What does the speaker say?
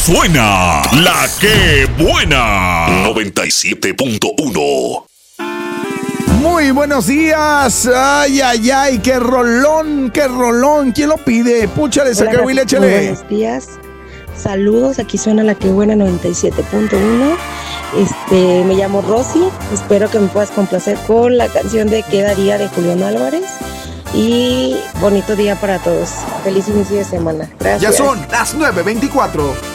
suena la que buena. 97.1. Muy buenos días. Ay, ay, ay, qué rolón, qué rolón. ¿Quién lo pide? Púchale, saca Will, échale. Buenos días. Saludos, aquí suena la que buena 97.1. Me llamo Rosy. Espero que me puedas complacer con la canción de ¿Qué daría? De Julián Álvarez. Y bonito día para todos. Feliz inicio de semana. Gracias. Ya son las 9:24.